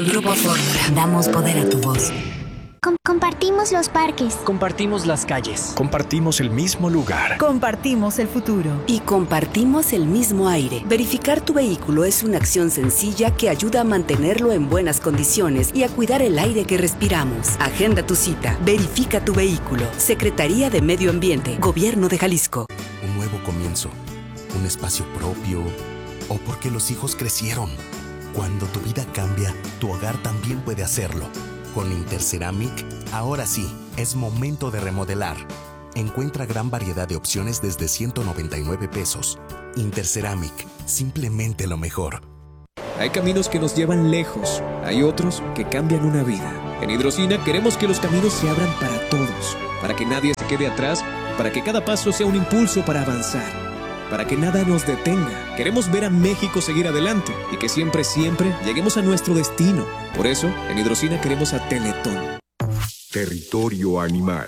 Grupo Fórmula. Damos poder a tu voz. Compartimos los parques. Compartimos las calles. Compartimos el mismo lugar. Compartimos el futuro. Y compartimos el mismo aire. Verificar tu vehículo es una acción sencilla que ayuda a mantenerlo en buenas condiciones y a cuidar el aire que respiramos. Agenda tu cita. Verifica tu vehículo. Secretaría de Medio Ambiente. Gobierno de Jalisco. Un nuevo comienzo. Un espacio propio. O porque los hijos crecieron. Cuando tu vida cambia, tu hogar también puede hacerlo. Con Interceramic, ahora sí, es momento de remodelar. Encuentra gran variedad de opciones desde 199 pesos. Interceramic, simplemente lo mejor. Hay caminos que nos llevan lejos, hay otros que cambian una vida. En Hidrocina queremos que los caminos se abran para todos, para que nadie se quede atrás, para que cada paso sea un impulso para avanzar, para que nada nos detenga. Queremos ver a México seguir adelante y que siempre lleguemos a nuestro destino. Por eso, en Hidrocina queremos a Teletón. Territorio animal.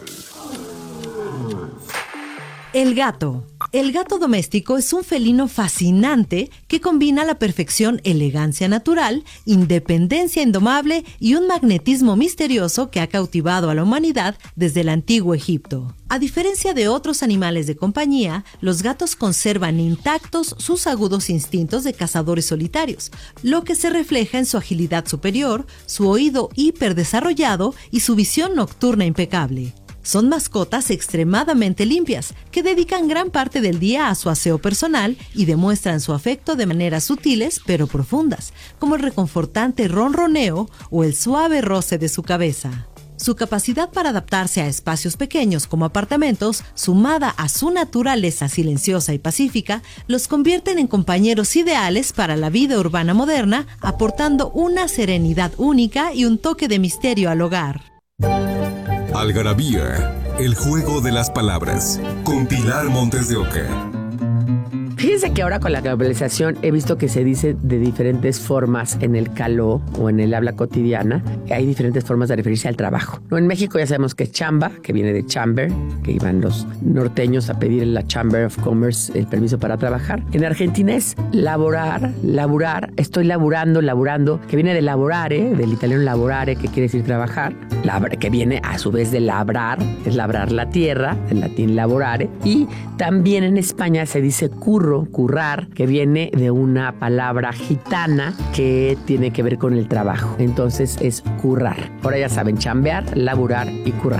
El gato. El gato doméstico es un felino fascinante que combina a la perfección elegancia natural, independencia indomable y un magnetismo misterioso que ha cautivado a la humanidad desde el antiguo Egipto. A diferencia de otros animales de compañía, los gatos conservan intactos sus agudos instintos de cazadores solitarios, lo que se refleja en su agilidad superior, su oído hiperdesarrollado y su visión nocturna impecable. Son mascotas extremadamente limpias, que dedican gran parte del día a su aseo personal y demuestran su afecto de maneras sutiles pero profundas, como el reconfortante ronroneo o el suave roce de su cabeza. Su capacidad para adaptarse a espacios pequeños como apartamentos, sumada a su naturaleza silenciosa y pacífica, los convierten en compañeros ideales para la vida urbana moderna, aportando una serenidad única y un toque de misterio al hogar. Algarabía, el juego de las palabras, con Pilar Montes de Oca. Fíjense que ahora con la globalización he visto que se dice de diferentes formas en el caló o en el habla cotidiana. Hay diferentes formas de referirse al trabajo. ¿No? En México ya sabemos que es chamba, que viene de chamber, que iban los norteños a pedir en la Chamber of Commerce el permiso para trabajar. En Argentina es laborar, estoy laburando, que viene de lavorare, del italiano lavorare, que quiere decir trabajar, que viene a su vez de labrar, es labrar la tierra, en latín lavorare, y también en España se dice currar, que viene de una palabra gitana que tiene que ver con el trabajo. Entonces es currar. Ahora ya saben, chambear, laburar y currar.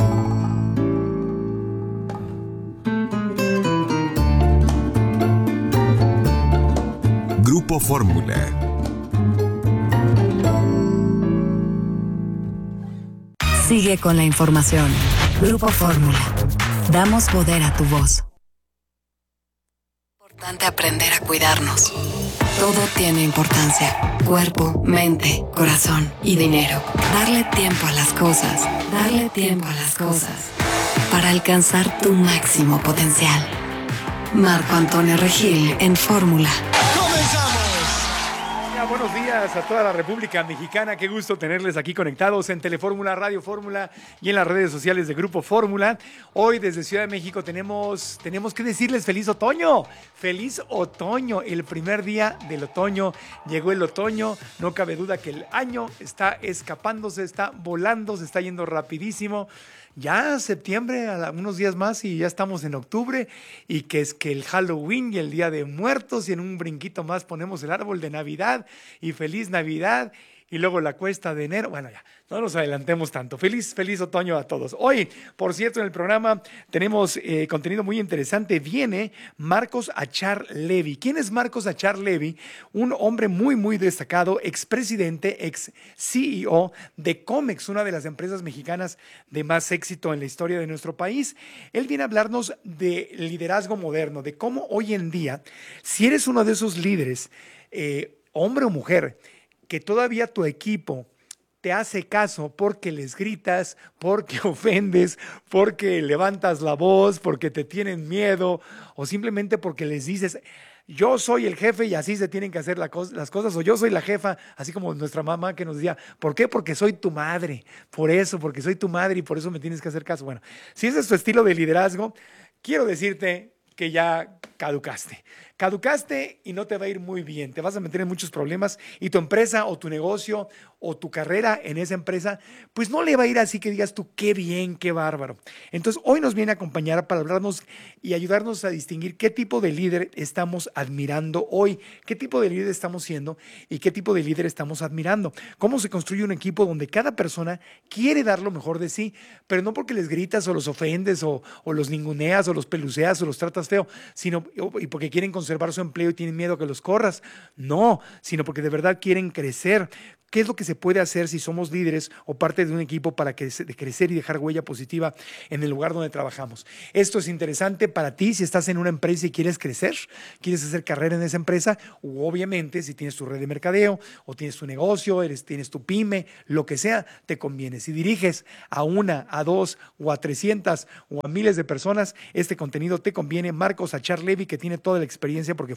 Grupo Fórmula. Sigue con la información. Grupo Fórmula. Damos poder a tu voz. Es importante aprender a cuidarnos. Todo tiene importancia. Cuerpo, mente, corazón y dinero. Darle tiempo a las cosas. Para alcanzar tu máximo potencial. Marco Antonio Regil en Fórmula. Buenos días a toda la República Mexicana. Qué gusto tenerles aquí conectados en Telefórmula, Radio Fórmula y en las redes sociales de Grupo Fórmula. Hoy desde Ciudad de México tenemos que decirles feliz otoño. Feliz otoño, el primer día del otoño. Llegó el otoño, no cabe duda que el año está escapándose, está volando, se está yendo rapidísimo. Ya septiembre, a unos días más y ya estamos en octubre, y que es que el Halloween y el Día de Muertos, y en un brinquito más ponemos el árbol de Navidad y feliz Navidad, y luego la cuesta de enero. Bueno, ya, no nos adelantemos tanto. Feliz otoño a todos. Hoy, por cierto, en el programa tenemos contenido muy interesante. Viene Marcos Achar Levy. ¿Quién es Marcos Achar Levy? Un hombre muy, muy destacado, expresidente, ex CEO de Comex, una de las empresas mexicanas de más éxito en la historia de nuestro país. Él viene a hablarnos de liderazgo moderno, de cómo hoy en día, si eres uno de esos líderes, hombre o mujer, que todavía tu equipo te hace caso porque les gritas, porque ofendes, porque levantas la voz, porque te tienen miedo, o simplemente porque les dices, yo soy el jefe y así se tienen que hacer las cosas, o yo soy la jefa, así como nuestra mamá que nos decía, ¿por qué? Porque soy tu madre, porque soy tu madre y por eso me tienes que hacer caso. Bueno, si ese es tu estilo de liderazgo, quiero decirte que ya caducaste. caducaste y no te va a ir muy bien, te vas a meter en muchos problemas y tu empresa o tu negocio o tu carrera en esa empresa, pues no le va a ir así que digas tú, qué bien, qué bárbaro. Entonces, hoy nos viene a acompañar para hablarnos y ayudarnos a distinguir qué tipo de líder estamos admirando hoy, qué tipo de líder estamos siendo y qué tipo de líder estamos admirando. Cómo se construye un equipo donde cada persona quiere dar lo mejor de sí, pero no porque les gritas o los ofendes o los ninguneas o los peluceas o los tratas feo, sino y porque quieren conservar su empleo y tienen miedo que los corras. No, sino porque de verdad quieren crecer. ¿Qué es lo que se puede hacer si somos líderes o parte de un equipo para crecer y dejar huella positiva en el lugar donde trabajamos? Esto es interesante para ti si estás en una empresa y quieres crecer, quieres hacer carrera en esa empresa, o obviamente si tienes tu red de mercadeo o tienes tu negocio, tienes tu pyme, lo que sea, te conviene. Si diriges a 1, a 2 o a 300 o a miles de personas, este contenido te conviene. Marcos Achar Levy, que tiene toda la experiencia porque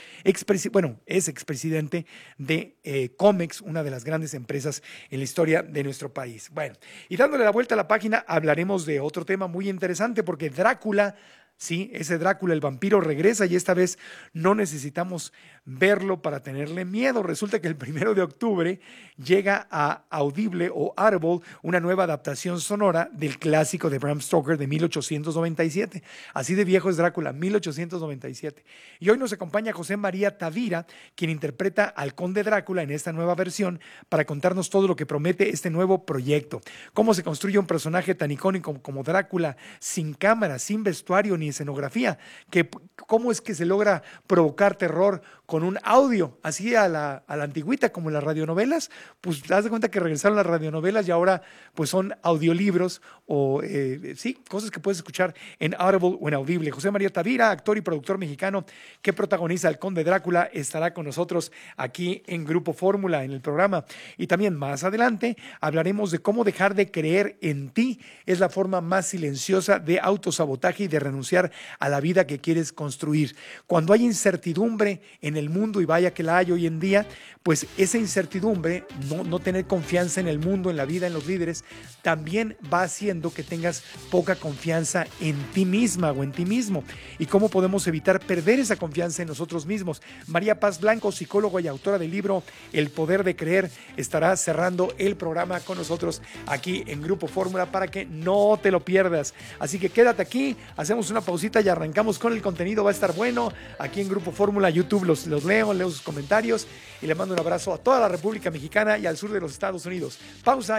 es expresidente de Comex, una de las grandes empresas en la historia de nuestro país. Bueno, y dándole la vuelta a la página, hablaremos de otro tema muy interesante porque Drácula, sí, ese Drácula, el vampiro, regresa y esta vez no necesitamos verlo para tenerle miedo. Resulta que el 1 de octubre llega a Audible o Audible una nueva adaptación sonora del clásico de Bram Stoker de 1897. Así de viejo es Drácula, 1897. Y hoy nos acompaña José María Tavira, quien interpreta al conde Drácula en esta nueva versión para contarnos todo lo que promete este nuevo proyecto. Cómo se construye un personaje tan icónico como Drácula sin cámara, sin vestuario ni escenografía, cómo es que se logra provocar terror con un audio, así a la antigüita como las radionovelas. Pues te das de cuenta que regresaron las radionovelas y ahora pues son audiolibros o cosas que puedes escuchar en Audible o en Audible. José María Tavira, actor y productor mexicano que protagoniza El Conde Drácula, estará con nosotros aquí en Grupo Fórmula en el programa. Y también más adelante hablaremos de cómo dejar de creer en ti es la forma más silenciosa de autosabotaje y de renunciar a la vida que quieres construir. Cuando hay incertidumbre en el mundo, y vaya que la hay hoy en día, pues esa incertidumbre, no tener confianza en el mundo, en la vida, en los líderes, también va haciendo que tengas poca confianza en ti misma o en ti mismo. ¿Y cómo podemos evitar perder esa confianza en nosotros mismos? María Paz Blanco, psicóloga y autora del libro El Poder de Creer, estará cerrando el programa con nosotros aquí en Grupo Fórmula para que no te lo pierdas. Así que quédate aquí, hacemos una pausita y arrancamos con el contenido. Va a estar bueno aquí en Grupo Fórmula. YouTube los leo sus comentarios y le mando un abrazo a toda la República Mexicana y al sur de los Estados Unidos. Pausa.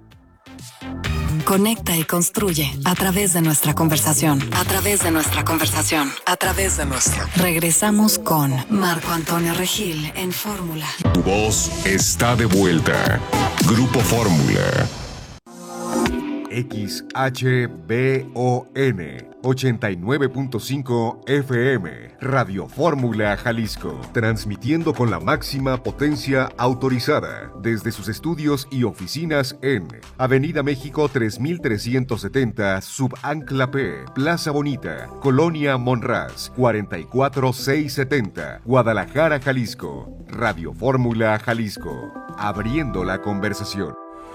Conecta y construye a través de nuestra conversación. A través de nuestra conversación. A través de nuestra. Regresamos con Marco Antonio Regil en Fórmula. Tu voz está de vuelta. Grupo Fórmula. XHBON 89.5 FM, Radio Fórmula Jalisco, transmitiendo con la máxima potencia autorizada desde sus estudios y oficinas en Avenida México 3370, Subancla P, Plaza Bonita, Colonia Monraz, 44670, Guadalajara, Jalisco. Radio Fórmula Jalisco, abriendo la conversación.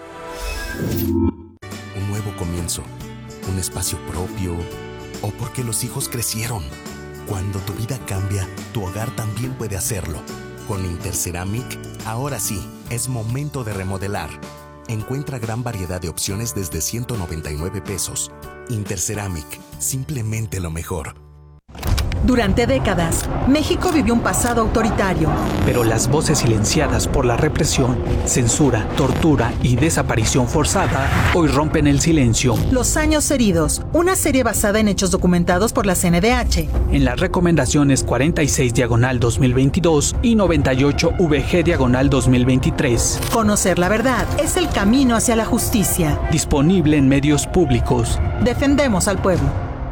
Un nuevo comienzo, un espacio propio, o porque los hijos crecieron. Cuando tu vida cambia, tu hogar también puede hacerlo. Con Interceramic, ahora sí, es momento de remodelar. Encuentra gran variedad de opciones desde 199 pesos. Interceramic, simplemente lo mejor. Durante décadas, México vivió un pasado autoritario. Pero las voces silenciadas por la represión, censura, tortura y desaparición forzada hoy rompen el silencio. Los años heridos, una serie basada en hechos documentados por la CNDH. En las recomendaciones 46/2022 y 98VG/2023. Conocer la verdad es el camino hacia la justicia. Disponible en medios públicos. Defendemos al pueblo.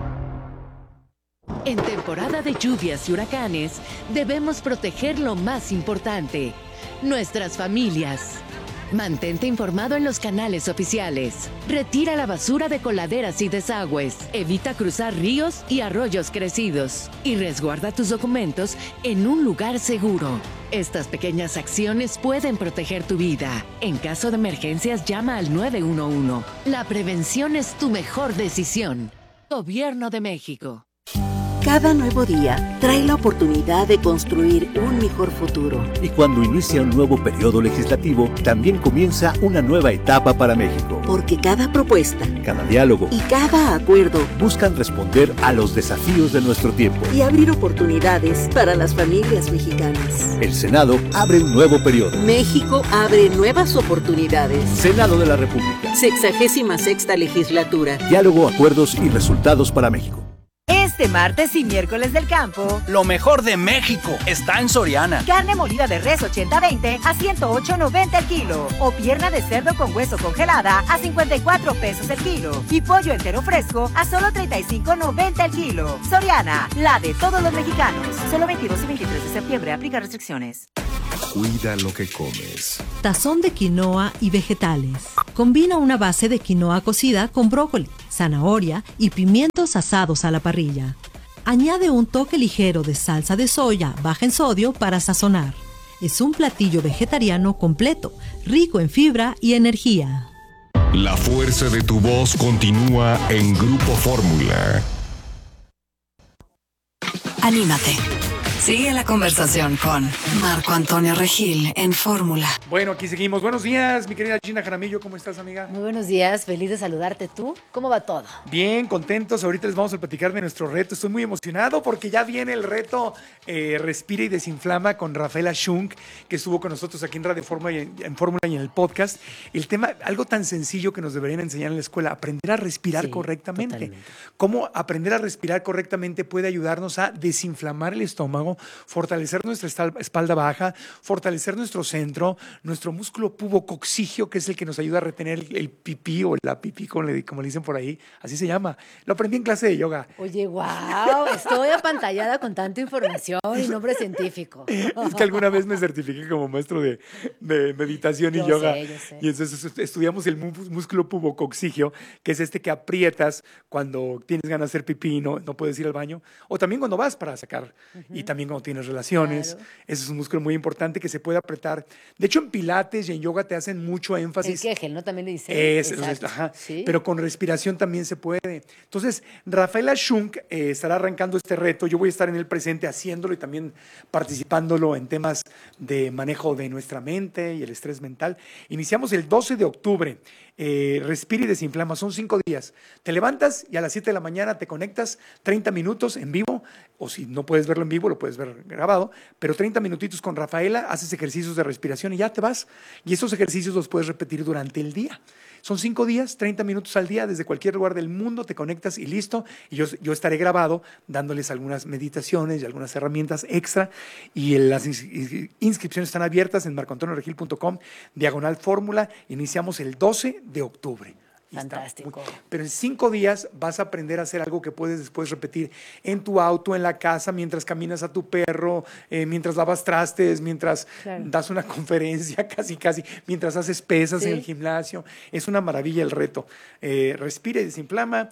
En temporada de lluvias y huracanes, debemos proteger lo más importante, nuestras familias. Mantente informado en los canales oficiales. Retira la basura de coladeras y desagües. Evita cruzar ríos y arroyos crecidos. Y resguarda tus documentos en un lugar seguro. Estas pequeñas acciones pueden proteger tu vida. En caso de emergencias, llama al 911. La prevención es tu mejor decisión. Gobierno de México. Cada nuevo día trae la oportunidad de construir un mejor futuro. Y cuando inicia un nuevo periodo legislativo, también comienza una nueva etapa para México. Porque cada propuesta, cada diálogo y cada acuerdo buscan responder a los desafíos de nuestro tiempo y abrir oportunidades para las familias mexicanas. El Senado abre un nuevo periodo. México abre nuevas oportunidades. Senado de la República. 66ª legislatura. Diálogo, acuerdos y resultados para México. Este martes y miércoles del campo, lo mejor de México está en Soriana. Carne molida de res 80-20 a 108.90 el kilo. O pierna de cerdo con hueso congelada a 54 pesos el kilo. Y pollo entero fresco a solo 35.90 el kilo. Soriana, la de todos los mexicanos. Solo 22 y 23 de septiembre. Aplica restricciones. Cuida lo que comes. Tazón de quinoa y vegetales. Combina una base de quinoa cocida con brócoli, zanahoria y pimientos asados a la parrilla. Añade un toque ligero de salsa de soya baja en sodio para sazonar. Es un platillo vegetariano completo, rico en fibra y energía. La fuerza de tu voz continúa en Grupo Fórmula. Anímate. Sigue la conversación con Marco Antonio Regil en Fórmula. Bueno, aquí seguimos. Buenos días, mi querida Gina Jaramillo. ¿Cómo estás, amiga? Muy buenos días. Feliz de saludarte. ¿Tú? ¿Cómo va todo? Bien, contentos. Ahorita les vamos a platicar de nuestro reto. Estoy muy emocionado porque ya viene el reto Respira y Desinflama con Rafaela Shunk, que estuvo con nosotros aquí en Radio Fórmula y en Fórmula y en el podcast. El tema, algo tan sencillo que nos deberían enseñar en la escuela, aprender a respirar correctamente. Totalmente. Cómo aprender a respirar correctamente puede ayudarnos a desinflamar el estómago, fortalecer nuestra espalda baja, fortalecer nuestro centro, nuestro músculo pubococcígeo, que es el que nos ayuda a retener el pipí o la pipí, como le dicen por ahí, así se llama. Lo aprendí en clase de yoga. Oye, wow, estoy apantallada con tanta información y nombre científico. Es que alguna vez me certifiqué como maestro de meditación y yoga. Yo sé. Y entonces estudiamos el músculo pubococcígeo, que es este que aprietas cuando tienes ganas de hacer pipí y no puedes ir al baño, o también cuando vas para sacar, y también cuando tienes relaciones. Claro. Ese es un músculo muy importante que se puede apretar. De hecho, en pilates y en yoga te hacen mucho énfasis. El Kegel, ¿no? También le dicen. Ajá. ¿Sí? Pero con respiración también se puede. Entonces, Rafaela Shunk estará arrancando este reto. Yo voy a estar en el presente haciéndolo y también participándolo en temas de manejo de nuestra mente y el estrés mental. Iniciamos el 12 de octubre. Respira y Desinflama. Son 5 días. Te levantas y a las 7 de la mañana te conectas 30 minutos en vivo, o si no puedes verlo en vivo, lo puedes ver grabado, pero 30 minutitos con Rafaela, haces ejercicios de respiración y ya te vas. Y esos ejercicios los puedes repetir durante el día. Son 5 días, 30 minutos al día, desde cualquier lugar del mundo, te conectas y listo. Y yo estaré grabado dándoles algunas meditaciones y algunas herramientas extra. Y las inscripciones están abiertas en marcoantonioregil.com/fórmula. Iniciamos el 12 de octubre. Fantástico. Pero en 5 días vas a aprender a hacer algo que puedes después repetir en tu auto, en la casa, mientras caminas a tu perro, mientras lavas trastes, mientras das una conferencia, casi, mientras haces pesas en el gimnasio. Es una maravilla el reto. Respira y Desinflama,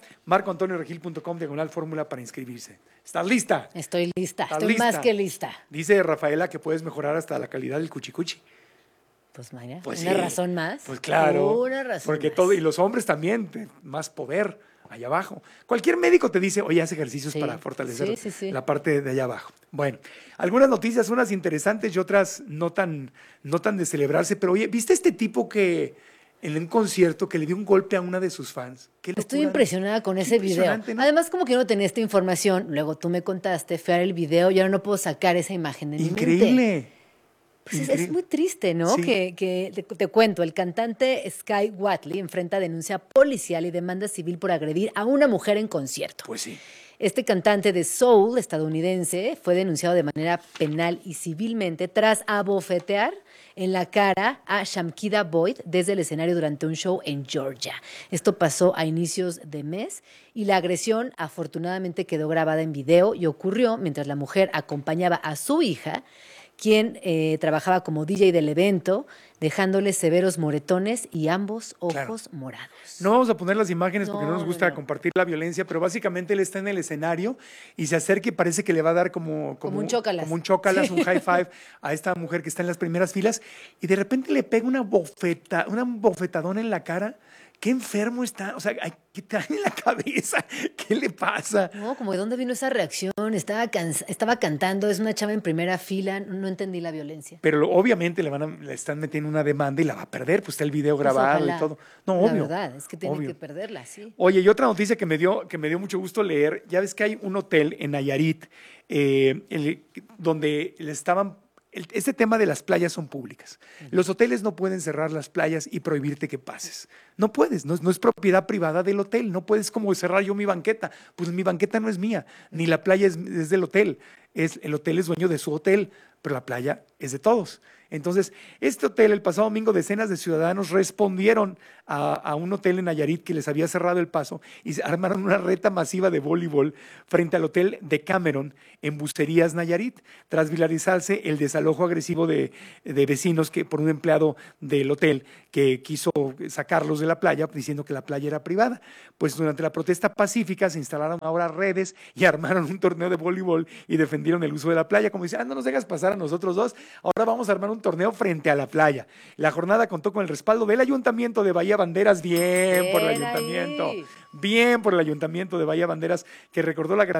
marcoantonioregil.com/fórmula para inscribirse. ¿Estás lista? Estoy lista, estoy más que lista. Dice Rafaela que puedes mejorar hasta la calidad del cuchicuchi. Pues, Mayra, pues una razón más. Pues claro. Una razón porque más. todo, y los hombres también, más poder allá abajo. Cualquier médico te dice, oye, haz ejercicios para fortalecer la parte de allá abajo. Bueno, algunas noticias, unas interesantes y otras no tan de celebrarse, pero oye, ¿viste este tipo que en un concierto que le dio un golpe a una de sus fans? Estoy impresionada con ese video. ¿No? Además, como que no tenía esta información, luego tú me contaste, fui a ver el video y ahora no puedo sacar esa imagen de mi mente. Increíble. Pues es muy triste, ¿no? Sí. Que te cuento, el cantante Sky Watley enfrenta denuncia policial y demanda civil por agredir a una mujer en concierto. Pues sí. Este cantante de soul estadounidense fue denunciado de manera penal y civilmente tras abofetear en la cara a Shamkida Boyd desde el escenario durante un show en Georgia. Esto pasó a inicios de mes y la agresión afortunadamente quedó grabada en video y ocurrió mientras la mujer acompañaba a su hija, quien trabajaba como DJ del evento, dejándole severos moretones y ambos ojos morados. No vamos a poner las imágenes porque no nos gusta compartir la violencia, pero básicamente él está en el escenario y se acerca y parece que le va a dar como un chócalas, un high five a esta mujer que está en las primeras filas y de repente le pega una bofetadona en la cara qué enfermo está, o sea, ¿qué trae en la cabeza? ¿Qué le pasa? No, como de dónde vino esa reacción, estaba cantando, es una chava en primera fila, no entendí la violencia. Pero obviamente le están metiendo una demanda y la va a perder, pues está el video grabado y todo. No, obvio. La verdad, es que tiene que perderla, sí. Oye, y otra noticia que me dio mucho gusto leer, ya ves que hay un hotel en Nayarit donde le estaban... Este tema de las playas son públicas. Los hoteles no pueden cerrar las playas y prohibirte que pases. No puedes, no es propiedad privada del hotel. No puedes como cerrar yo mi banqueta. Pues mi banqueta no es mía, ni la playa es del hotel. El hotel es dueño de su hotel, pero la playa es de todos. Entonces, este hotel, el pasado domingo, decenas de ciudadanos respondieron a un hotel en Nayarit que les había cerrado el paso y se armaron una reta masiva de voleibol frente al hotel de Cameron en Bucerías, Nayarit, tras viralizarse el desalojo agresivo de vecinos por un empleado del hotel que quiso sacarlos de la playa diciendo que la playa era privada. Pues durante la protesta pacífica se instalaron ahora redes y armaron un torneo de voleibol y defendieron el uso de la playa, como dicen, no nos dejas pasar a nosotros dos, ahora vamos a armar un torneo frente a la playa. La jornada contó con el respaldo del Ayuntamiento de Bahía Banderas, bien por el Ayuntamiento de Bahía Banderas, que recordó la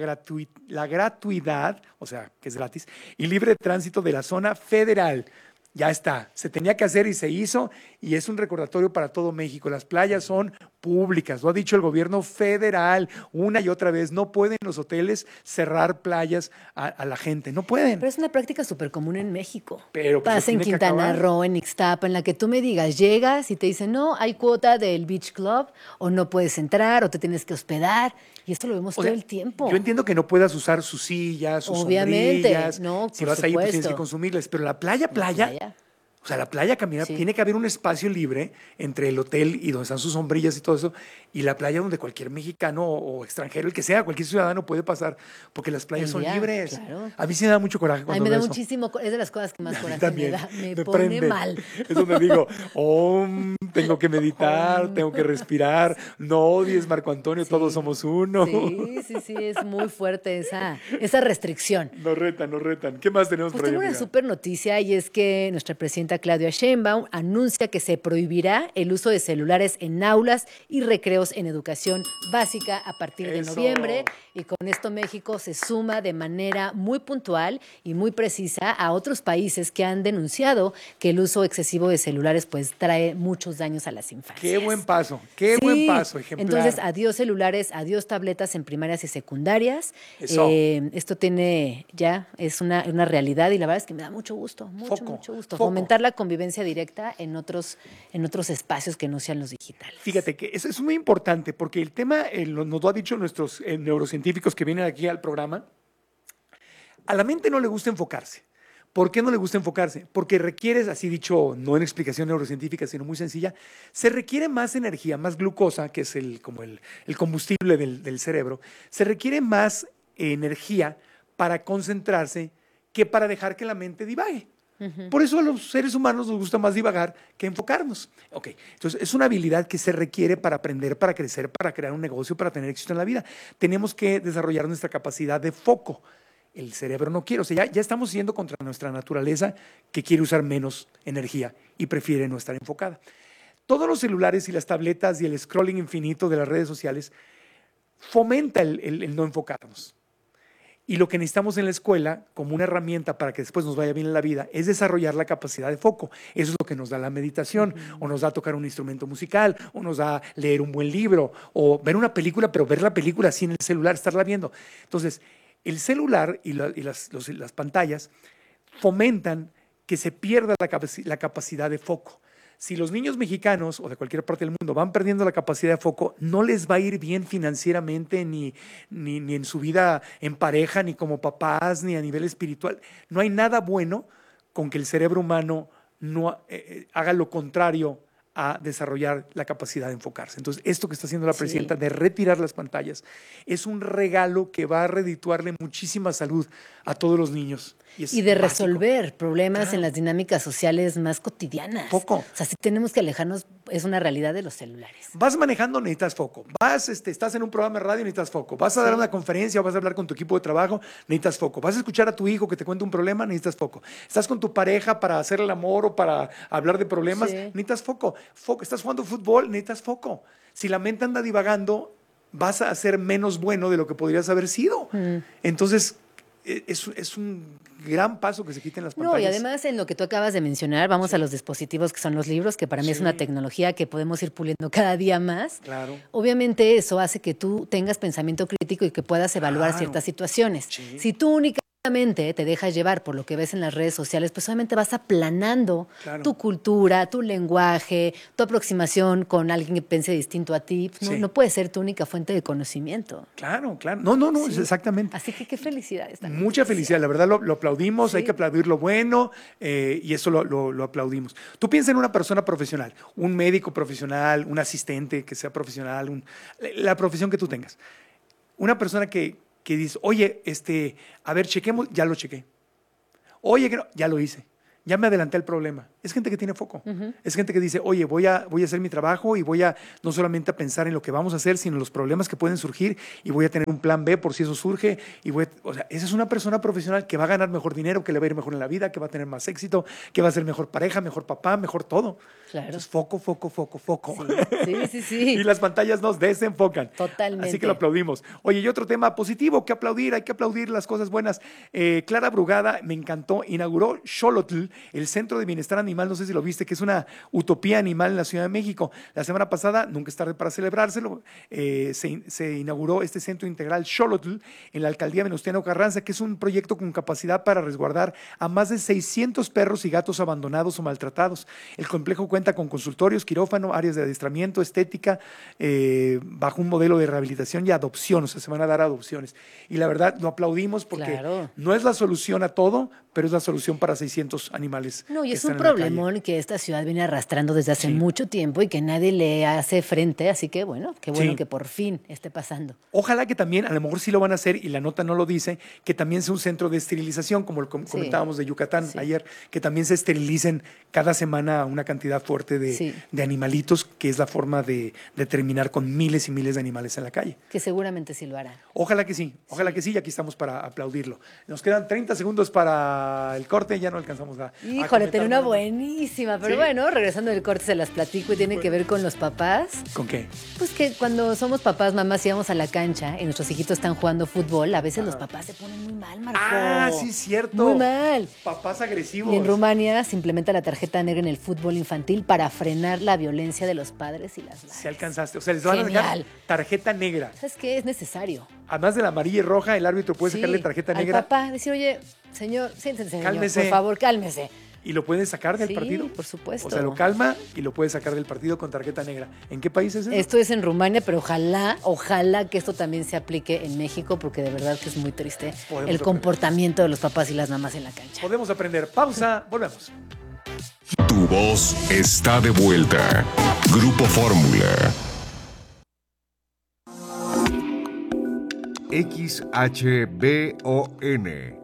gratuidad, o sea, que es gratis, y libre tránsito de la zona federal. Ya está, se tenía que hacer y se hizo, y es un recordatorio para todo México. Las playas son públicas, lo ha dicho el gobierno federal una y otra vez. No pueden los hoteles cerrar playas a la gente, no pueden. Pero es una práctica súper común en México. Pero pues, pasa en Quintana Roo, en Ixtapa, en la que tú me digas, llegas y te dicen, no, hay cuota del Beach Club, o no puedes entrar, o te tienes que hospedar, y esto lo vemos todo el tiempo. Yo entiendo que no puedas usar sus sillas, sus sombrillas, no, si vas ahí pues tienes que consumirles, pero la playa. O sea, la playa caminar, tiene que haber un espacio libre entre el hotel y donde están sus sombrillas y todo eso, y la playa donde cualquier mexicano o extranjero, el que sea, cualquier ciudadano puede pasar, porque las playas son libres. Claro. A mí sí me da mucho coraje cuando me da eso. Muchísimo, es de las cosas que más coraje también, me da, me pone prende. Mal. Es donde digo, tengo que meditar, tengo que respirar, no odies, Marco Antonio, todos somos uno. Sí, es muy fuerte esa restricción. Nos retan. ¿Qué más tenemos por ahí? Tengo una súper noticia, y es que nuestra presidenta Claudia Sheinbaum anuncia que se prohibirá el uso de celulares en aulas y recreos en educación básica a partir de noviembre, y con esto México se suma de manera muy puntual y muy precisa a otros países que han denunciado que el uso excesivo de celulares pues trae muchos daños a las infancias. Qué buen paso, ejemplar. Entonces, adiós celulares, adiós tabletas en primarias y secundarias. Esto es una realidad, y la verdad es que me da mucho gusto, mucho gusto. Fomentar la convivencia directa en otros espacios que no sean los digitales. Fíjate que eso es muy importante, porque el tema, nos lo ha dicho nuestros neurocientíficos que vienen aquí al programa, a la mente no le gusta enfocarse. ¿Por qué no le gusta enfocarse? Porque requieres, así dicho, no en explicación neurocientífica, sino muy sencilla, se requiere más energía, más glucosa, que es como el combustible del cerebro, se requiere más energía para concentrarse que para dejar que la mente divague. Por eso a los seres humanos nos gusta más divagar que enfocarnos. Entonces es una habilidad que se requiere para aprender, para crecer, para crear un negocio, para tener éxito en la vida. Tenemos que desarrollar nuestra capacidad de foco. El cerebro no quiere, o sea, ya estamos yendo contra nuestra naturaleza, que quiere usar menos energía y prefiere no estar enfocada. Todos los celulares y las tabletas y el scrolling infinito de las redes sociales fomenta el no enfocarnos. Y lo que necesitamos en la escuela, como una herramienta para que después nos vaya bien en la vida, es desarrollar la capacidad de foco. Eso es lo que nos da la meditación, o nos da tocar un instrumento musical, o nos da leer un buen libro, o ver una película, pero ver la película así en el celular, estarla viendo. Entonces, el celular y las pantallas fomentan que se pierda la capacidad de foco. Si los niños mexicanos o de cualquier parte del mundo van perdiendo la capacidad de foco, no les va a ir bien financieramente, ni en su vida en pareja, ni como papás, ni a nivel espiritual. No hay nada bueno con que el cerebro humano no haga lo contrario a desarrollar la capacidad de enfocarse. Entonces, esto que está haciendo la presidenta de retirar las pantallas es un regalo que va a redituarle muchísima salud a todos los niños. Y de resolver problemas en las dinámicas sociales más cotidianas. Poco. O sea, sí tenemos que alejarnos es una realidad de los celulares. Vas manejando, necesitas foco. Estás en un programa de radio, necesitas foco. Vas a dar una conferencia o vas a hablar con tu equipo de trabajo, necesitas foco. Vas a escuchar a tu hijo que te cuenta un problema, necesitas foco. Estás con tu pareja para hacer el amor o para hablar de problemas, necesitas foco. Estás jugando fútbol, necesitas foco. Si la mente anda divagando, vas a ser menos bueno de lo que podrías haber sido. Entonces, es un gran paso que se quiten las pantallas. No, y además en lo que tú acabas de mencionar, vamos a los dispositivos que son los libros, que para mí es una tecnología que podemos ir puliendo cada día más. Claro. Obviamente eso hace que tú tengas pensamiento crítico y que puedas evaluar ciertas situaciones. Sí. Si tú únicamente te dejas llevar por lo que ves en las redes sociales, pues obviamente vas aplanando tu cultura, tu lenguaje, tu aproximación con alguien que piense distinto a ti. No puede ser tu única fuente de conocimiento. Claro. No, exactamente. Así que qué felicidad. Mucha felicidad, la verdad lo aplaudimos, hay que aplaudir lo bueno y eso lo aplaudimos. Tú piensa en una persona profesional, un médico profesional, un asistente que sea profesional, la profesión que tú tengas. Una persona que dice, oye, a ver, chequemos, ya lo chequé. Oye, que no, ya lo hice. Ya me adelanté al problema. Es gente que tiene foco. Es gente que dice, oye, voy a hacer mi trabajo y voy a no solamente a pensar en lo que vamos a hacer, sino en los problemas que pueden surgir y voy a tener un plan B por si eso surge. Esa es una persona profesional que va a ganar mejor dinero, que le va a ir mejor en la vida, que va a tener más éxito, que va a ser mejor pareja, mejor papá, mejor todo. Claro. Entonces, foco. Sí. Y las pantallas nos desenfocan. Totalmente. Así que lo aplaudimos. Oye, y otro tema positivo, hay que aplaudir las cosas buenas. Clara Brugada, me encantó, inauguró Xolotl, el Centro de Bienestar Animal, no sé si lo viste, que es una utopía animal en la Ciudad de México. La semana pasada, nunca es tarde para celebrárselo, se inauguró este Centro Integral Xolotl en la Alcaldía Venustiano Carranza, que es un proyecto con capacidad para resguardar a más de 600 perros y gatos abandonados o maltratados. El complejo cuenta con consultorios, quirófano, áreas de adiestramiento, estética, bajo un modelo de rehabilitación y adopción, o sea, se van a dar adopciones. Y la verdad, lo aplaudimos porque no es la solución a todo, pero es la solución para 600 animales. No, y es un problemón que esta ciudad viene arrastrando desde hace mucho tiempo y que nadie le hace frente, así que bueno, qué bueno que por fin esté pasando. Ojalá que también, a lo mejor sí lo van a hacer y la nota no lo dice, que también sea un centro de esterilización, como comentábamos de Yucatán ayer, que también se esterilicen cada semana una cantidad fuerte de animalitos, que es la forma de terminar con miles y miles de animales en la calle. Que seguramente sí lo harán. Ojalá que sí, y aquí estamos para aplaudirlo. Nos quedan 30 segundos para el corte, ya no alcanzamos a Híjole, tenía una buenísima, pero bueno, regresando del corte se las platico y tiene que ver con los papás. ¿Con qué? Pues que cuando somos papás, mamás, íbamos a la cancha y nuestros hijitos están jugando fútbol, a veces los papás se ponen muy mal, Marco. Ah, sí, cierto. Muy mal. Papás agresivos. Y en Rumania se implementa la tarjeta negra en el fútbol infantil para frenar la violencia de los padres y las madres. Sí alcanzaste, o sea, les van a sacar tarjeta negra. ¿Sabes qué? Es necesario. Además de la amarilla y roja, el árbitro puede sacarle tarjeta negra. Al papá, decir, oye, señor, siéntense, cálmese. Por favor, cálmese. ¿Y lo pueden sacar del partido? Por supuesto. O sea, lo calma y lo puede sacar del partido con tarjeta negra. ¿En qué país es eso? Esto es en Rumania, pero ojalá que esto también se aplique en México, porque de verdad que es muy triste el comportamiento de los papás y las mamás en la cancha. Podemos aprender. Pausa, volvemos. Tu voz está de vuelta. Grupo Fórmula. XHBON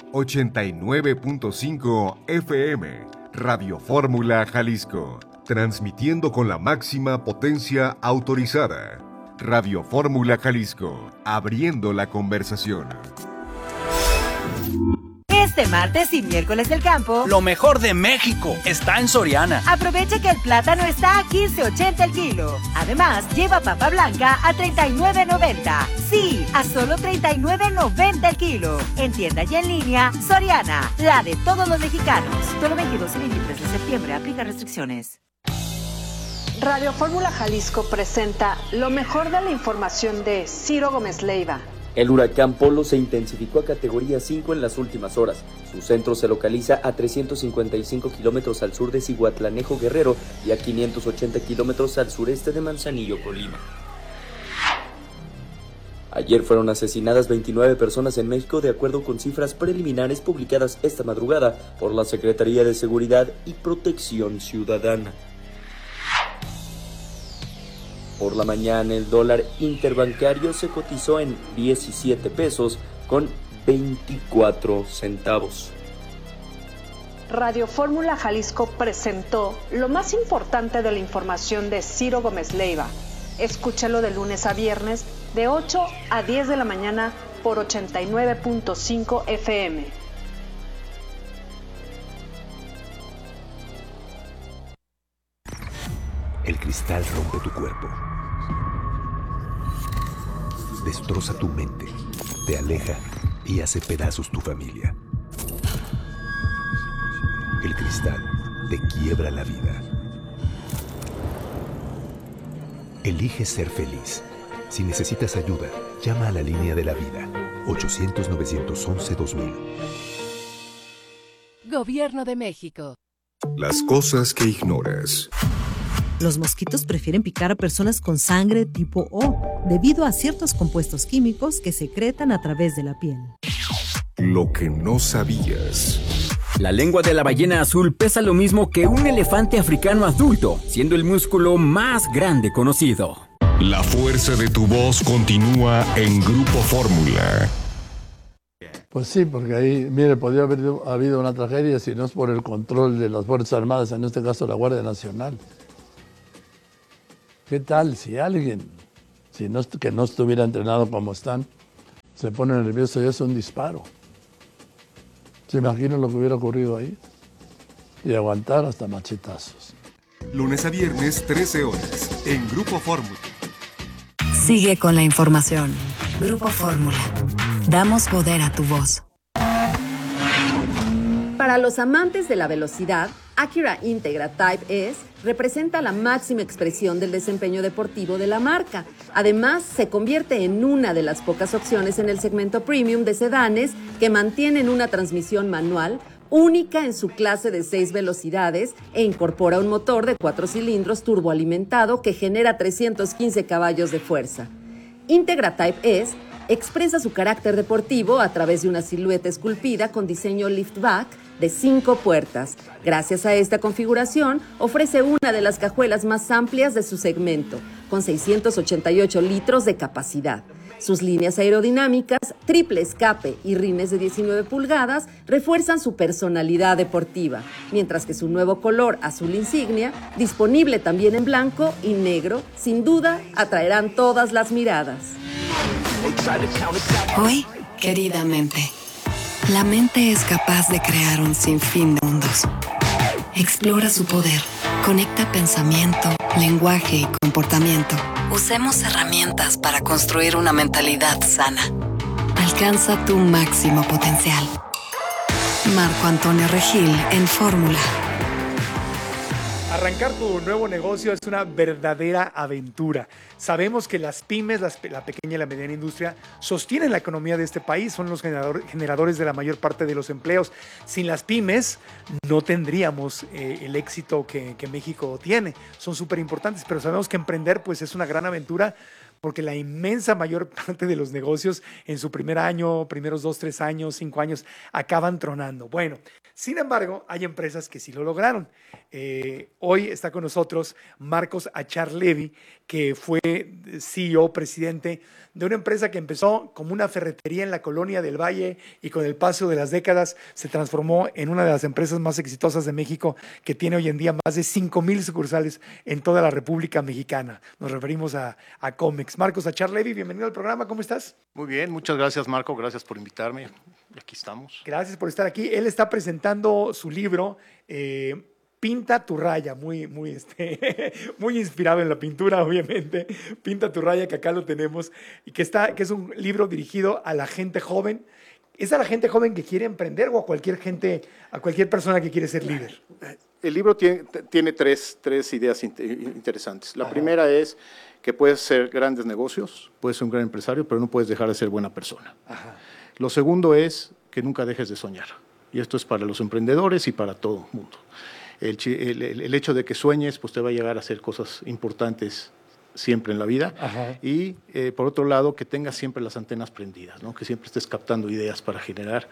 89.5 FM, Radio Fórmula Jalisco, transmitiendo con la máxima potencia autorizada. Radio Fórmula Jalisco, abriendo la conversación. Este martes y miércoles del campo, lo mejor de México está en Soriana. Aprovecha que el plátano está a $15.80 el kilo. Además, lleva papa blanca a $39.90. Sí, a solo $39.90 el kilo. En tienda y en línea, Soriana, la de todos los mexicanos. Solo 22 y 23 de septiembre, aplica restricciones. Radio Fórmula Jalisco presenta lo mejor de la información de Ciro Gómez Leiva. El huracán Polo se intensificó a categoría 5 en las últimas horas. Su centro se localiza a 355 kilómetros al sur de Cihuatlanejo, Guerrero, y a 580 kilómetros al sureste de Manzanillo, Colima. Ayer fueron asesinadas 29 personas en México, de acuerdo con cifras preliminares publicadas esta madrugada por la Secretaría de Seguridad y Protección Ciudadana. Por la mañana, el dólar interbancario se cotizó en 17 pesos con 24 centavos. Radio Fórmula Jalisco presentó lo más importante de la información de Ciro Gómez Leiva. Escúchalo de lunes a viernes de 8 a 10 de la mañana por 89.5 FM. El cristal rompe tu cuerpo. Destroza tu mente, te aleja y hace pedazos tu familia. El cristal te quiebra la vida. Elige ser feliz. Si necesitas ayuda, llama a la línea de la vida. 800-911-2000. Gobierno de México. Las cosas que ignoras. Los mosquitos prefieren picar a personas con sangre tipo O, debido a ciertos compuestos químicos que secretan a través de la piel. Lo que no sabías. La lengua de la ballena azul pesa lo mismo que un elefante africano adulto, siendo el músculo más grande conocido. La fuerza de tu voz continúa en Grupo Fórmula. Pues sí, porque ahí, mire, podría haber habido una tragedia si no es por el control de las Fuerzas Armadas, en este caso la Guardia Nacional. ¿Qué tal si alguien, que no estuviera entrenado como están, se pone nervioso y hace un disparo? ¿Se imaginan lo que hubiera ocurrido ahí? Y aguantar hasta machetazos. Lunes a viernes, 13 horas, en Grupo Fórmula. Sigue con la información. Grupo Fórmula. Damos poder a tu voz. Para los amantes de la velocidad, Acura Integra Type S representa la máxima expresión del desempeño deportivo de la marca. Además, se convierte en una de las pocas opciones en el segmento premium de sedanes que mantienen una transmisión manual única en su clase de 6 velocidades e incorpora un motor de 4 cilindros turboalimentado que genera 315 caballos de fuerza. Integra Type S expresa su carácter deportivo a través de una silueta esculpida con diseño liftback de 5 puertas. Gracias a esta configuración, ofrece una de las cajuelas más amplias de su segmento, con 688 litros de capacidad. Sus líneas aerodinámicas, triple escape y rines de 19 pulgadas refuerzan su personalidad deportiva, mientras que su nuevo color azul insignia, disponible también en blanco y negro, sin duda atraerán todas las miradas. Hoy, querida mente, la mente es capaz de crear un sinfín de mundos. Explora su poder, conecta pensamiento, lenguaje y comportamiento. Usemos herramientas para construir una mentalidad sana. Alcanza tu máximo potencial. Marco Antonio Regil en Fórmula. Arrancar tu nuevo negocio es una verdadera aventura. Sabemos que las pymes, la pequeña y la mediana industria, sostienen la economía de este país, son los generadores de la mayor parte de los empleos. Sin las pymes no tendríamos el éxito que México tiene. Son súper importantes, pero sabemos que emprender pues, es una gran aventura, porque la inmensa mayor parte de los negocios en su primer año, primeros 2, 3 años, 5 años, acaban tronando. Bueno, sin embargo, hay empresas que sí lo lograron. Hoy está con nosotros Marcos Achar-Levy, que fue CEO, presidente de una empresa que empezó como una ferretería en la Colonia del Valle y con el paso de las décadas se transformó en una de las empresas más exitosas de México, que tiene hoy en día más de 5,000 sucursales en toda la República Mexicana. Nos referimos a Comex. Marcos Achar-Levy, bienvenido al programa, ¿cómo estás? Muy bien, muchas gracias Marco, gracias por invitarme, aquí estamos. Gracias por estar aquí. Él está presentando su libro, Pinta tu raya, muy inspirado en la pintura, obviamente. Pinta tu raya, que acá lo tenemos, y que es un libro dirigido a la gente joven. ¿Es a la gente joven que quiere emprender o a cualquier persona que quiere ser líder? El libro tiene tres ideas interesantes. La primera es que puedes hacer grandes negocios, puedes ser un gran empresario, pero no puedes dejar de ser buena persona. Ajá. Lo segundo es que nunca dejes de soñar. Y esto es para los emprendedores y para todo el mundo. El hecho de que sueñes pues te va a llegar a hacer cosas importantes siempre en la vida. Ajá. Y por otro lado, que tengas siempre las antenas prendidas, ¿no? Que siempre estés captando ideas para generar.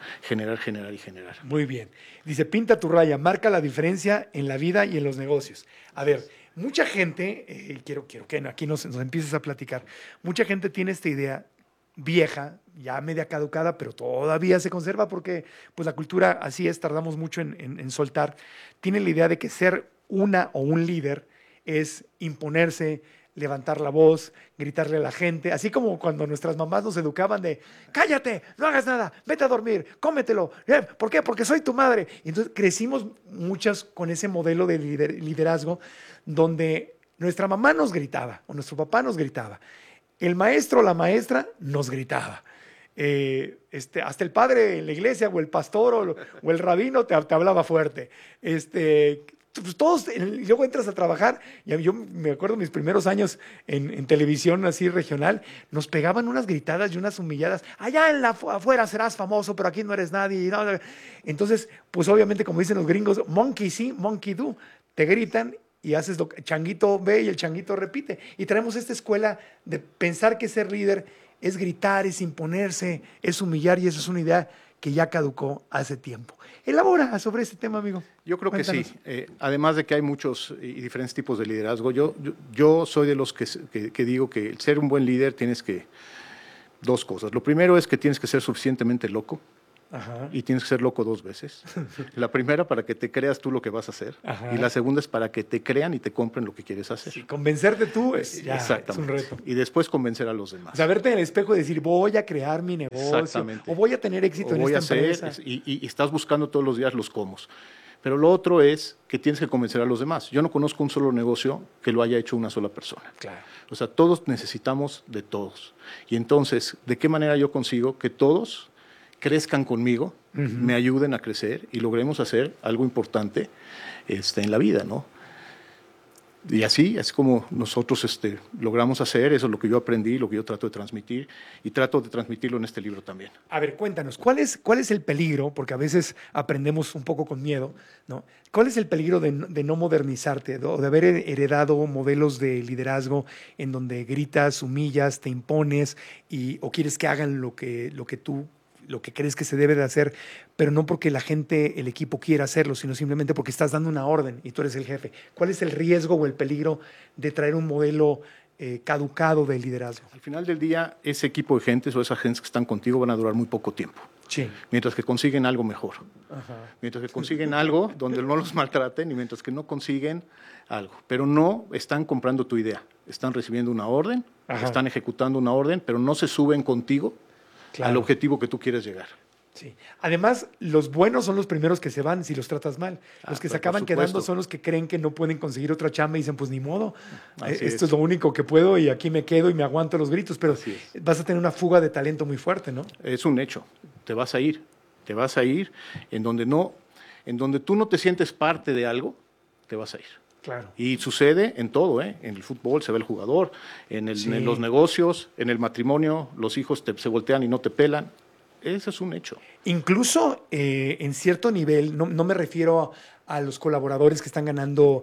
Muy bien. Dice, pinta tu raya, marca la diferencia en la vida y en los negocios. A ver, mucha gente, quiero que aquí nos empieces a platicar, mucha gente tiene esta idea vieja, ya media caducada, pero todavía se conserva porque pues la cultura así es, tardamos mucho en soltar. Tiene la idea de que ser una o un líder es imponerse, levantar la voz, gritarle a la gente, así como cuando nuestras mamás nos educaban de cállate, no hagas nada, vete a dormir, cómetelo. ¿Por qué? Porque soy tu madre. Y entonces crecimos muchas con ese modelo de liderazgo donde nuestra mamá nos gritaba o nuestro papá nos gritaba. El maestro o la maestra nos gritaba. Hasta el padre en la iglesia o el pastor o el rabino te hablaba fuerte. Pues todos, y luego entras a trabajar, y yo me acuerdo mis primeros años en televisión así regional, nos pegaban unas gritadas y unas humilladas, allá afuera serás famoso, pero aquí no eres nadie. No. Entonces, pues obviamente, como dicen los gringos, monkey see, monkey do, te gritan y haces lo que el changuito ve y el changuito repite. Y traemos esta escuela de pensar que ser líder es gritar, es imponerse, es humillar, y eso es una idea que ya caducó hace tiempo. Elabora sobre este tema, amigo. Yo creo Cuéntanos. que sí. Además de que hay muchos y diferentes tipos de liderazgo, yo soy de los que digo que el ser un buen líder tienes que... Dos cosas. Lo primero es que tienes que ser suficientemente loco. Ajá. Y tienes que ser loco 2 veces. La primera para que te creas tú lo que vas a hacer. Ajá. Y la segunda es para que te crean y te compren lo que quieres hacer. Sí, convencerte tú es un reto. Y después convencer a los demás. O sea, verte en el espejo y decir, voy a crear mi negocio. O voy a tener éxito en esta empresa. Y estás buscando todos los días los cómo. Pero lo otro es que tienes que convencer a los demás. Yo no conozco un solo negocio que lo haya hecho una sola persona. Claro. O sea, todos necesitamos de todos. Y entonces, ¿de qué manera yo consigo que todos crezcan conmigo, me ayuden a crecer y logremos hacer algo importante en la vida, ¿no? Y así es como nosotros logramos hacer, eso es lo que yo aprendí, lo que yo trato de transmitir, y trato de transmitirlo en este libro también. A ver, cuéntanos, ¿cuál es el peligro? Porque a veces aprendemos un poco con miedo, ¿no? ¿Cuál es el peligro de no modernizarte, o de haber heredado modelos de liderazgo en donde gritas, humillas, te impones, o quieres que hagan lo que crees que se debe de hacer, pero no porque la gente, el equipo quiera hacerlo, sino simplemente porque estás dando una orden y tú eres el jefe? ¿Cuál es el riesgo o el peligro de traer un modelo caducado de liderazgo? Al final del día, ese equipo de gentes o esas gentes que están contigo van a durar muy poco tiempo. Sí. Mientras que consiguen algo mejor. Ajá. Mientras que consiguen algo donde no los maltraten, y mientras que no consiguen algo. Pero no están comprando tu idea. Están recibiendo una orden, están ejecutando una orden, pero no se suben contigo al objetivo que tú quieres llegar. Sí. Además, los buenos son los primeros que se van si los tratas mal. Los que se acaban quedando son los que creen que no pueden conseguir otra chamba y dicen, pues ni modo, esto es lo único que puedo y aquí me quedo y me aguanto los gritos, pero vas a tener una fuga de talento muy fuerte, ¿no? Es un hecho. Te vas a ir en donde tú no te sientes parte de algo, te vas a ir. Claro. Y sucede en todo, En el fútbol se ve el jugador, en los negocios, en el matrimonio, los hijos se voltean y no te pelan. Ese es un hecho. Incluso en cierto nivel, no me refiero a los colaboradores que están ganando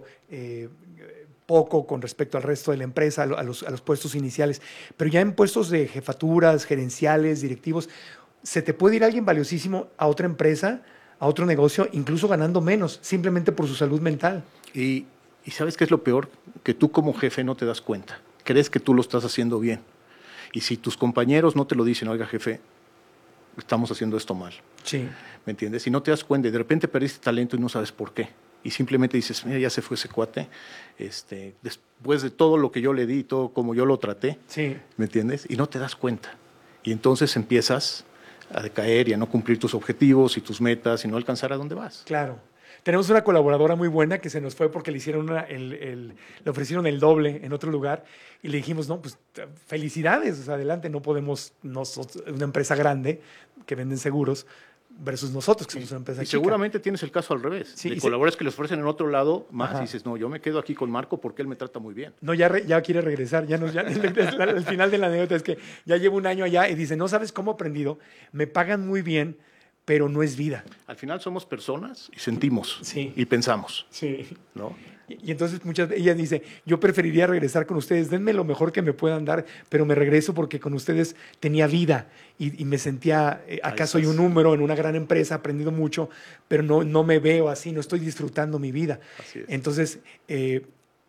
poco con respecto al resto de la empresa, a los puestos iniciales, pero ya en puestos de jefaturas, gerenciales, directivos, se te puede ir alguien valiosísimo a otra empresa, a otro negocio, incluso ganando menos, simplemente por su salud mental. Y ¿sabes qué es lo peor? Que tú como jefe no te das cuenta. Crees que tú lo estás haciendo bien. Y si tus compañeros no te lo dicen, oiga, jefe, estamos haciendo esto mal. Sí. ¿Me entiendes? Y no te das cuenta. Y de repente perdiste talento y no sabes por qué. Y simplemente dices, mira, ya se fue ese cuate. Después de todo lo que yo le di, todo como yo lo traté. Sí. ¿Me entiendes? Y no te das cuenta. Y entonces empiezas a decaer y a no cumplir tus objetivos y tus metas y no alcanzar a dónde vas. Claro. Tenemos una colaboradora muy buena que se nos fue porque le hicieron le ofrecieron el doble en otro lugar y le dijimos, no, pues felicidades, o sea, adelante, no podemos, una empresa grande que venden seguros versus nosotros que somos una empresa chica. Seguramente tienes el caso al revés. Sí, de colaboradores que les ofrecen en otro lado más y dices, no, yo me quedo aquí con Marco porque él me trata muy bien. No, ya quiere regresar. El final de la anécdota es que ya llevo un año allá y dice, no sabes cómo he aprendido, me pagan muy bien, pero no es vida. Al final somos personas y sentimos y pensamos. Sí. ¿No? Y entonces ella dice, yo preferiría regresar con ustedes, denme lo mejor que me puedan dar, pero me regreso porque con ustedes tenía vida y me sentía, acá soy un número en una gran empresa, he aprendido mucho, pero no me veo así, no estoy disfrutando mi vida. Así es. Entonces,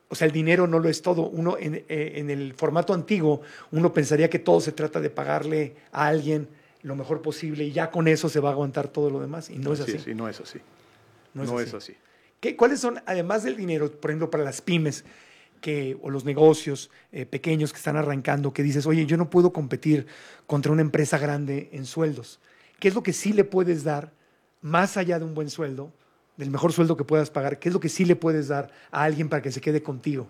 O sea, el dinero no lo es todo. Uno en el formato antiguo, uno pensaría que todo se trata de pagarle a alguien lo mejor posible y ya con eso se va a aguantar todo lo demás. Y no es así. Sí, no es así. No es así. ¿Cuáles son, además del dinero, por ejemplo, para las pymes o los negocios pequeños que están arrancando, que dices, oye, yo no puedo competir contra una empresa grande en sueldos? ¿Qué es lo que sí le puedes dar, más allá de un buen sueldo, del mejor sueldo que puedas pagar? ¿Qué es lo que sí le puedes dar a alguien para que se quede contigo?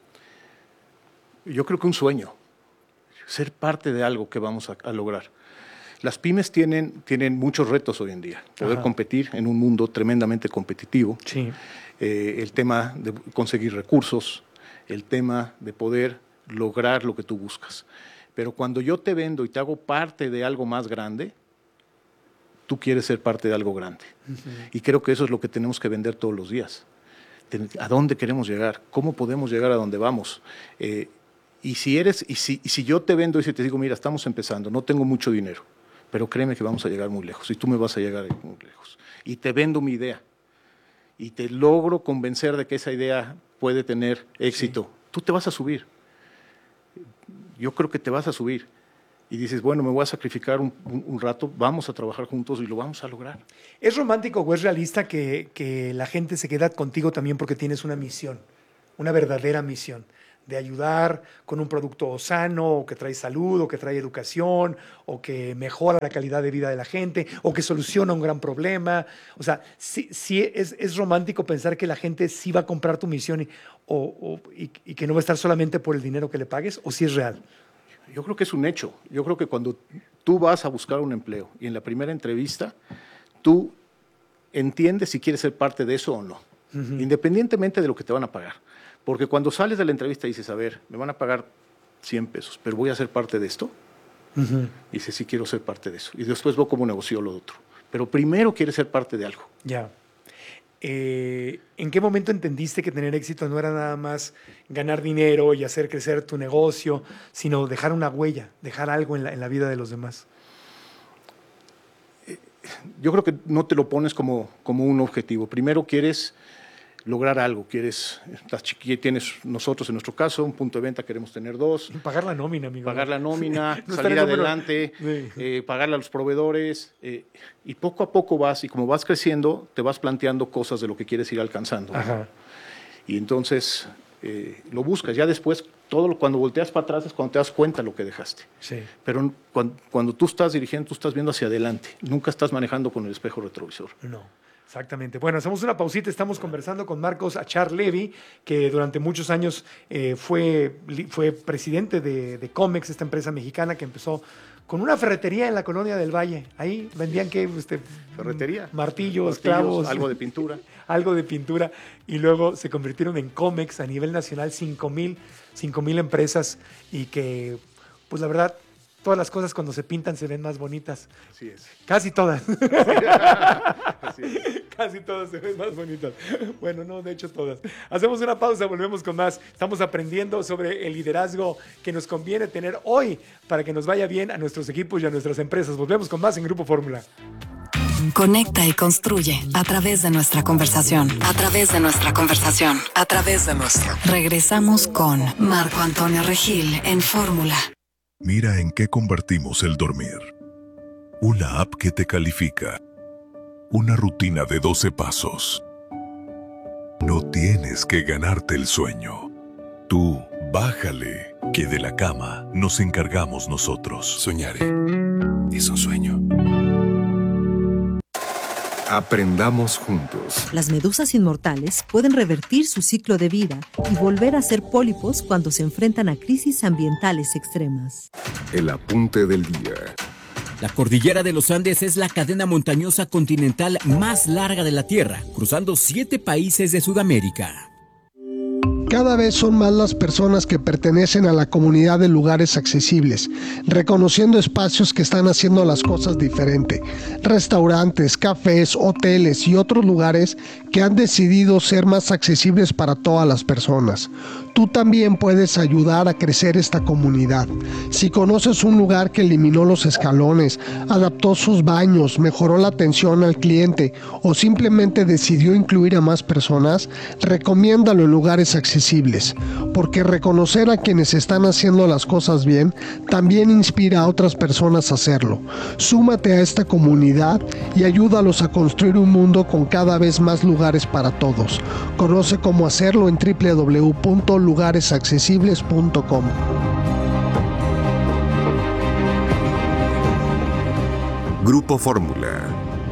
Yo creo que un sueño, ser parte de algo que vamos a lograr. Las pymes tienen muchos retos hoy en día. Poder competir en un mundo tremendamente competitivo. Sí. El tema de conseguir recursos, el tema de poder lograr lo que tú buscas. Pero cuando yo te vendo y te hago parte de algo más grande, tú quieres ser parte de algo grande. Y creo que eso es lo que tenemos que vender todos los días. ¿A dónde queremos llegar? ¿Cómo podemos llegar a donde vamos? Y si yo te vendo y si te digo, mira, estamos empezando, no tengo mucho dinero, pero créeme que vamos a llegar muy lejos y tú me vas a llegar muy lejos. Y te vendo mi idea y te logro convencer de que esa idea puede tener éxito. Sí. Tú te vas a subir. Yo creo que te vas a subir. Y dices, bueno, me voy a sacrificar un rato, vamos a trabajar juntos y lo vamos a lograr. ¿Es romántico o es realista que la gente se queda contigo también porque tienes una misión, una verdadera misión? De ayudar con un producto sano, o que trae salud, o que trae educación, o que mejora la calidad de vida de la gente, o que soluciona un gran problema. O sea, sí es romántico pensar que la gente sí va a comprar tu misión y que no va a estar solamente por el dinero que le pagues, o sí es real. Yo creo que es un hecho. Yo creo que cuando tú vas a buscar un empleo y en la primera entrevista, tú entiendes si quieres ser parte de eso o no, independientemente de lo que te van a pagar. Porque cuando sales de la entrevista y dices, a ver, me van a pagar 100 pesos, pero voy a ser parte de esto. Y dices, sí, quiero ser parte de eso. Y después veo cómo negocio lo otro. Pero primero quieres ser parte de algo. Ya. ¿En qué momento entendiste que tener éxito no era nada más ganar dinero y hacer crecer tu negocio, sino dejar una huella, dejar algo en la vida de los demás? Yo creo que no te lo pones como un objetivo. Primero quieres lograr algo, tienes nosotros en nuestro caso un punto de venta, queremos tener 2. Pagar la nómina, amigo. Pagar la nómina, no salir adelante, pagarle a los proveedores, y poco a poco y como vas creciendo, te vas planteando cosas de lo que quieres ir alcanzando. Ajá. Y entonces lo buscas. Ya después, cuando volteas para atrás es cuando te das cuenta de lo que dejaste. Sí. Pero cuando tú estás dirigiendo, tú estás viendo hacia adelante. Nunca estás manejando con el espejo retrovisor. No. Exactamente. Bueno, hacemos una pausita. Estamos conversando con Marcos Achar Levy, que durante muchos años fue presidente de Comex, esta empresa mexicana que empezó con una ferretería en la colonia del Valle. Ahí vendían ferretería, martillos, clavos, algo de pintura. Algo de pintura. Y luego se convirtieron en Comex a nivel nacional, 5,000 empresas, y que, pues la verdad, todas las cosas cuando se pintan se ven más bonitas. Así es. Casi todas. Así es. Casi todas se ven más bonitas. Bueno, no, de hecho todas. Hacemos una pausa, volvemos con más. Estamos aprendiendo sobre el liderazgo que nos conviene tener hoy para que nos vaya bien a nuestros equipos y a nuestras empresas. Volvemos con más en Grupo Fórmula. Conecta y construye a través de nuestra conversación. A través de nuestra conversación. A través de nuestra. Regresamos con Marco Antonio Regil en Fórmula. Mira en qué convertimos el dormir. Una app que te califica. Una rutina de 12 pasos. No tienes que ganarte el sueño. Tú, bájale, que de la cama nos encargamos nosotros. Soñaré. Es un sueño. Aprendamos juntos. Las medusas inmortales pueden revertir su ciclo de vida y volver a ser pólipos cuando se enfrentan a crisis ambientales extremas. El apunte del día. La cordillera de los Andes es la cadena montañosa continental más larga de la Tierra, cruzando 7 países de Sudamérica. Cada vez son más las personas que pertenecen a la comunidad de lugares accesibles, reconociendo espacios que están haciendo las cosas diferente. Restaurantes, cafés, hoteles y otros lugares que han decidido ser más accesibles para todas las personas. Tú también puedes ayudar a crecer esta comunidad. Si conoces un lugar que eliminó los escalones, adaptó sus baños, mejoró la atención al cliente o simplemente decidió incluir a más personas, recomiéndalo en lugares accesibles accesibles, porque reconocer a quienes están haciendo las cosas bien también inspira a otras personas a hacerlo. Súmate a esta comunidad y ayúdalos a construir un mundo con cada vez más lugares para todos. Conoce cómo hacerlo en www.lugaresaccesibles.com. Grupo Fórmula.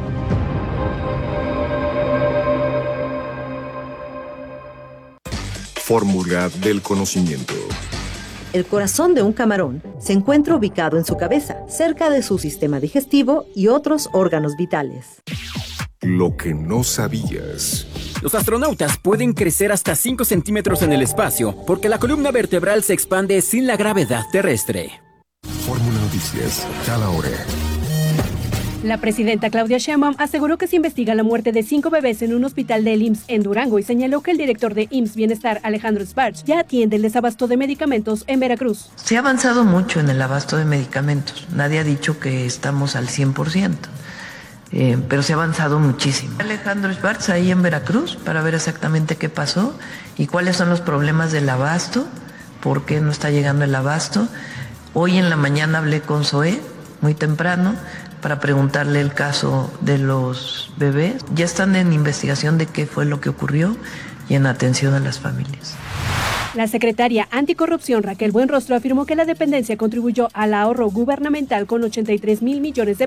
Fórmula del conocimiento. El corazón de un camarón se encuentra ubicado en su cabeza, cerca de su sistema digestivo y otros órganos vitales. Lo que no sabías. Los astronautas pueden crecer hasta 5 centímetros en el espacio porque la columna vertebral se expande sin la gravedad terrestre. Fórmula Noticias, cada hora. La presidenta Claudia Sheinbaum aseguró que se investiga la muerte de 5 bebés en un hospital del IMSS en Durango y señaló que el director de IMSS Bienestar, Alejandro Sparch, ya atiende el desabasto de medicamentos en Veracruz. Se ha avanzado mucho en el abasto de medicamentos. Nadie ha dicho que estamos al 100%, pero se ha avanzado muchísimo. Alejandro Sparch ahí en Veracruz para ver exactamente qué pasó y cuáles son los problemas del abasto, por qué no está llegando el abasto. Hoy en la mañana hablé con Zoé, muy temprano, para preguntarle el caso de los bebés. Ya están en investigación de qué fue lo que ocurrió y en atención a las familias. La secretaria anticorrupción Raquel Buenrostro afirmó que la dependencia contribuyó al ahorro gubernamental con 83,000 millones de